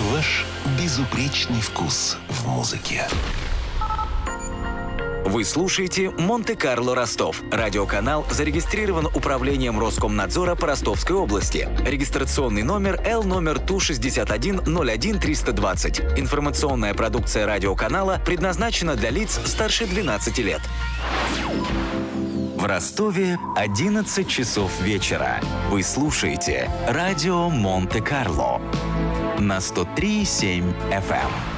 Ваш безупречный вкус в музыке. Вы слушаете «Монте-Карло Ростов». Радиоканал зарегистрирован Управлением Роскомнадзора по Ростовской области. Регистрационный номер Л номер ТУ-61-01-320. Информационная продукция радиоканала предназначена для лиц старше 12 лет. В Ростове 11 часов вечера. Вы слушаете радио «Монте-Карло» на 103,7 FM.